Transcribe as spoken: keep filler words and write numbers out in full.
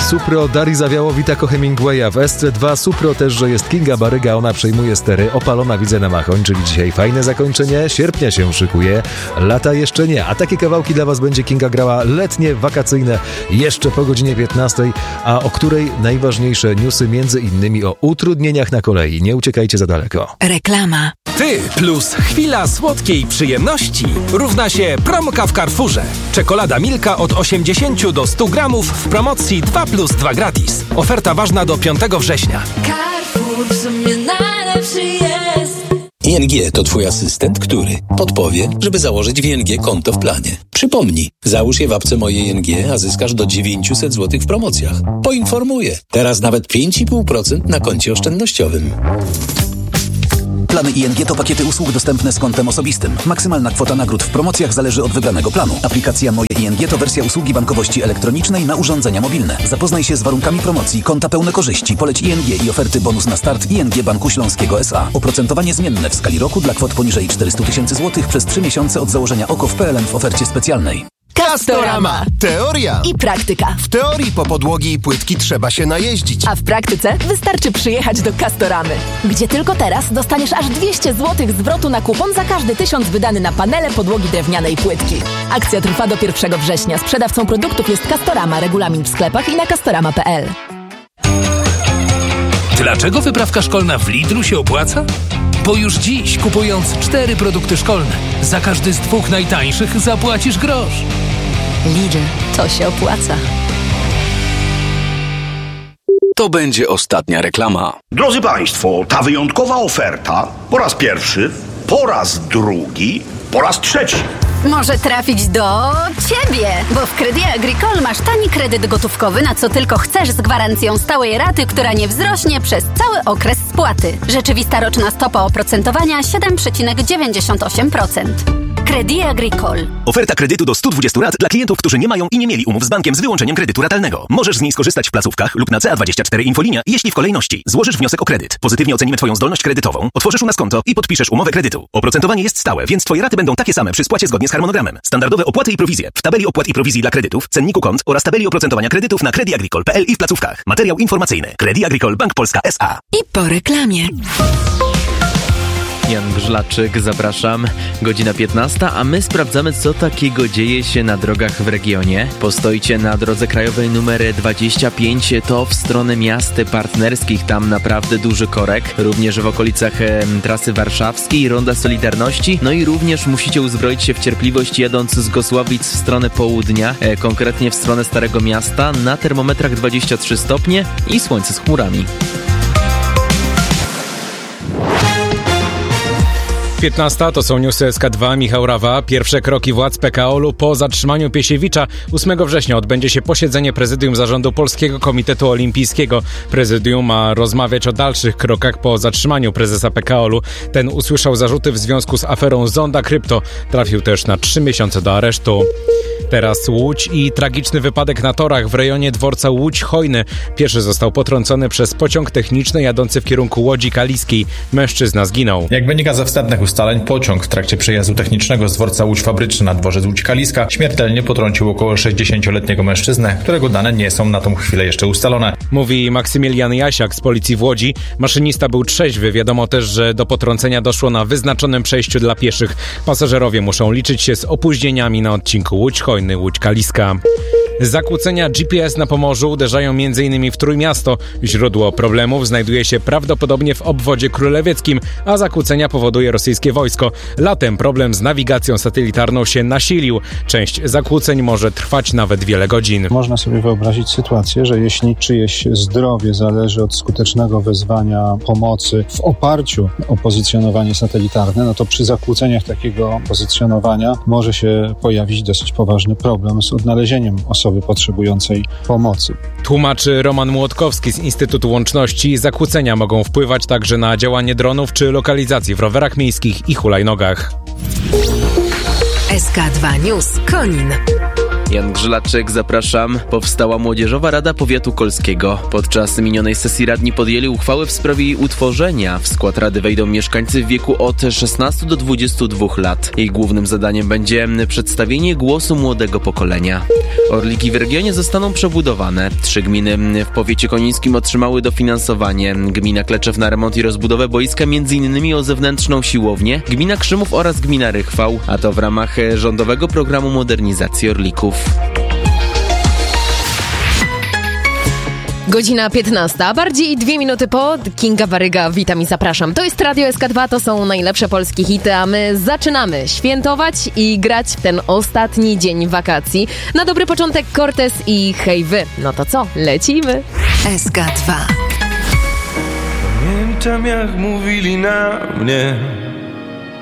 Supro Darii Zawiało wita Hemingwaya. W S C dwa Supro też, że jest Kinga Baryga, ona przejmuje stery. Opalona widzę na Machoń, czyli dzisiaj fajne zakończenie. Sierpnia się szykuje, lata jeszcze nie. A takie kawałki dla was będzie Kinga grała letnie, wakacyjne, jeszcze po godzinie piętnastej, a o której najważniejsze newsy, między innymi o utrudnieniach na kolei. Nie uciekajcie za daleko. Reklama. Ty plus chwila słodkiej przyjemności równa się promka w Carrefourze. Czekolada Milka od osiemdziesiąt do stu gramów w promocji dwa plus dwa gratis. Oferta ważna do piątego września. Carrefour w sumie najlepszy jest. I N G to twój asystent, który podpowie, żeby założyć w I N G konto w planie. Przypomnij, załóż je w apce Moje I N G, a zyskasz do dziewięćset złotych w promocjach. Poinformuję, teraz nawet pięć i pół procent na koncie oszczędnościowym. Plany I N G to pakiety usług dostępne z kontem osobistym. Maksymalna kwota nagród w promocjach zależy od wybranego planu. Aplikacja Moje I N G to wersja usługi bankowości elektronicznej na urządzenia mobilne. Zapoznaj się z warunkami promocji, konta pełne korzyści, poleć I N G i oferty bonus na start I N G Banku Śląskiego S A. Oprocentowanie zmienne w skali roku dla kwot poniżej czterysta tysięcy złotych przez trzy miesiące od założenia O K O w P L M w ofercie specjalnej. Castorama. Teoria I praktyka. W teorii po podłogi i płytki trzeba się najeździć. A w praktyce wystarczy przyjechać do Castoramy, gdzie tylko teraz dostaniesz aż dwieście złotych zwrotu na kupon za każdy tysiąc wydany na panele, podłogi drewniane i płytki. Akcja trwa do pierwszego września. Sprzedawcą produktów jest Castorama. Regulamin w sklepach i na castorama kropka p l. Dlaczego wyprawka szkolna w Lidlu się opłaca? Bo już dziś, kupując cztery produkty szkolne, za każdy z dwóch najtańszych zapłacisz grosz. Lidl, to się opłaca. To będzie ostatnia reklama. Drodzy Państwo, ta wyjątkowa oferta po raz pierwszy, po raz drugi, po raz trzeci. Może trafić do Ciebie, bo w Crédit Agricole masz tani kredyt gotówkowy na co tylko chcesz z gwarancją stałej raty, która nie wzrośnie przez cały okres spłaty. Rzeczywista roczna stopa oprocentowania siedem przecinek dziewięćdziesiąt osiem procent. Crédit Agricole. Oferta kredytu do stu dwudziestu rat dla klientów, którzy nie mają i nie mieli umów z bankiem z wyłączeniem kredytu ratalnego. Możesz z niej skorzystać w placówkach lub na C A dwadzieścia cztery Infolinia, jeśli w kolejności złożysz wniosek o kredyt, pozytywnie ocenimy Twoją zdolność kredytową, otworzysz u nas konto i podpiszesz umowę kredytu. Oprocentowanie jest stałe, więc Twoje raty będą takie same przy spłacie zgodnie z harmonogramem. Standardowe opłaty i prowizje w tabeli opłat i prowizji dla kredytów, cenniku kont oraz tabeli oprocentowania kredytów na crédit agricole kropka p l i w placówkach. Materiał informacyjny. Crédit Agricole Bank Polska S A. I po reklamie. Jan Grzlaczyk, zapraszam. Godzina piętnasta, a my sprawdzamy, co takiego dzieje się na drogach w regionie. Postojcie na drodze krajowej numer dwadzieścia pięć, to w stronę miast partnerskich, tam naprawdę duży korek. Również w okolicach e, trasy warszawskiej, Ronda Solidarności. No i również musicie uzbroić się w cierpliwość, jadąc z Gosławic w stronę południa, e, konkretnie w stronę Starego Miasta, na termometrach dwadzieścia trzy stopnie i słońce z chmurami. piętnasta to są newsy S K dwa, Michał Rawa. Pierwsze kroki władz P K O L u po zatrzymaniu Piesiewicza. ósmego września odbędzie się posiedzenie Prezydium Zarządu Polskiego Komitetu Olimpijskiego. Prezydium ma rozmawiać o dalszych krokach po zatrzymaniu prezesa P K O L u. Ten usłyszał zarzuty w związku z aferą Zonda Krypto. Trafił też na trzy miesiące do aresztu. Teraz Łódź i tragiczny wypadek na torach w rejonie dworca Łódź-Hojny. Pieszy został potrącony przez pociąg techniczny jadący w kierunku Łodzi Kaliskiej. Mężczyzna zginął. Jak wynika ze wstępnych ustaleń, pociąg w trakcie przejazdu technicznego z dworca Łódź Fabryczny na dworzec Łódź Kaliska śmiertelnie potrącił około sześćdziesięcioletniego mężczyznę, którego dane nie są na tą chwilę jeszcze ustalone. Mówi Maksymilian Jasiak z policji w Łodzi. Maszynista był trzeźwy. Wiadomo też, że do potrącenia doszło na wyznaczonym przejściu dla pieszych. Pasażerowie muszą liczyć się z opóźnieniami na odcinku Łódź-Hojny, Łódź-Kaliska. Zakłócenia G P S na Pomorzu uderzają m.in. w Trójmiasto. Źródło problemów znajduje się prawdopodobnie w obwodzie królewieckim, a zakłócenia powoduje rosyjskie wojsko. Latem problem z nawigacją satelitarną się nasilił. Część zakłóceń może trwać nawet wiele godzin. Można sobie wyobrazić sytuację, że jeśli czyjeś zdrowie zależy od skutecznego wezwania pomocy w oparciu o pozycjonowanie satelitarne, no to przy zakłóceniach takiego pozycjonowania może się pojawić dosyć poważny problem z odnalezieniem osoby potrzebującej pomocy. Tłumaczy Roman Młotkowski z Instytutu Łączności. Zakłócenia mogą wpływać także na działanie dronów czy lokalizacji w rowerach miejskich i hulajnogach. S K dwa News Konin. Jan Grzylaczek, zapraszam. Powstała Młodzieżowa Rada Powiatu Kolskiego. Podczas minionej sesji radni podjęli uchwałę w sprawie jej utworzenia. W skład rady wejdą mieszkańcy w wieku od szesnastu do dwudziestu dwóch lat. Jej głównym zadaniem będzie przedstawienie głosu młodego pokolenia. Orliki w regionie zostaną przebudowane. Trzy gminy w powiecie konińskim otrzymały dofinansowanie. Gmina Kleczew na remont i rozbudowę boiska, między innymi o zewnętrzną siłownię, gmina Krzymów oraz gmina Rychwał, a to w ramach rządowego programu modernizacji Orlików. Godzina piętnasta, bardziej dwie minuty po. Kinga Baryga, witam i zapraszam. To jest Radio S K dwa, to są najlepsze polskie hity, a my zaczynamy świętować i grać w ten ostatni dzień wakacji. Na dobry początek Cortez i Hej Wy. No to co, lecimy? S K dwa. Pamiętam jak mówili na mnie,